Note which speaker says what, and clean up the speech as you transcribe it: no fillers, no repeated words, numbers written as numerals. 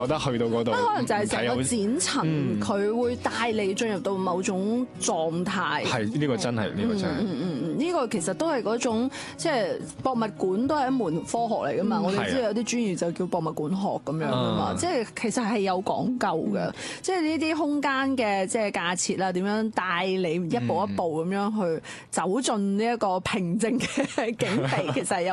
Speaker 1: 我覺得去到嗰度，
Speaker 2: 可能就係成個剪層，
Speaker 1: 嗯
Speaker 2: 佢會帶你進入到某種狀態。
Speaker 1: 係呢個真係，呢個真係。
Speaker 2: 呢個其實都係嗰種即係博物館都係一門科學嚟噶嘛。我哋知道有啲專業就叫博物館學咁樣噶嘛。即係其實係有講究嘅。即係呢啲空間嘅即係架設啦，點樣帶你一步一步咁樣去走進呢一個平靜嘅境地，其實係有